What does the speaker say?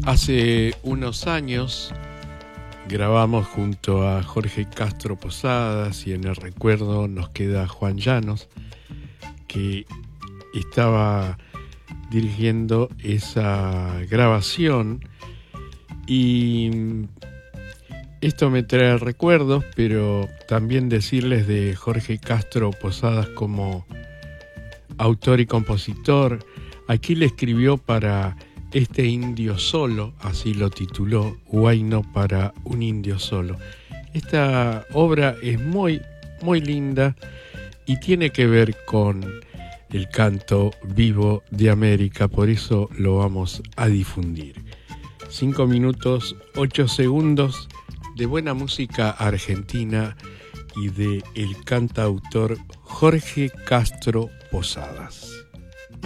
Hace unos años grabamos junto a Jorge Castro Posadas y en el recuerdo nos queda Juan Llanos, que estaba dirigiendo esa grabación, y esto me trae recuerdos, pero también decirles de Jorge Castro Posadas como autor y compositor. Aquí le escribió para Este indio solo, así lo tituló, Huayno para un indio solo. Esta obra es muy, muy linda y tiene que ver con el canto vivo de América, por eso lo vamos a difundir. 5 minutos, 8 segundos de buena música argentina y de el cantautor Jorge Castro Posadas.